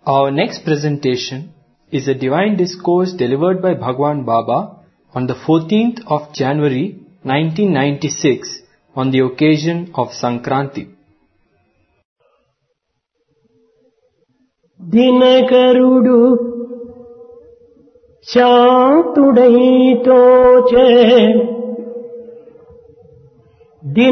Our next presentation is a divine discourse delivered by Bhagwan Baba on the 14th of January 1996 on the occasion of Sankranti. దినకరుడు శాంతుడై తోచే